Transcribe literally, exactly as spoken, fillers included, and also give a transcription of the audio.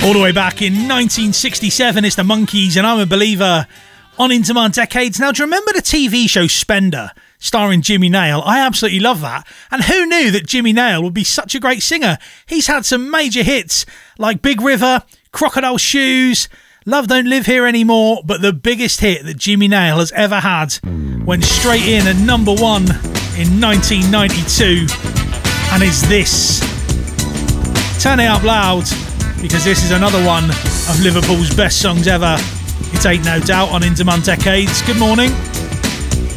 All the way back in nineteen sixty-seven, it's the Monkees and I'm a Believer on Into My Decades. Now, do you remember the T V show Spender, starring Jimmy Nail? I absolutely love that. And who knew that Jimmy Nail would be such a great singer? He's had some major hits like Big River, Crocodile Shoes, Love Don't Live Here Anymore, but the biggest hit that Jimmy Nail has ever had went straight in at number one in nineteen ninety-two, and is this. Turn it up loud, because this is another one of Liverpool's best songs ever. It ain't no doubt on Into My Decades. Good morning.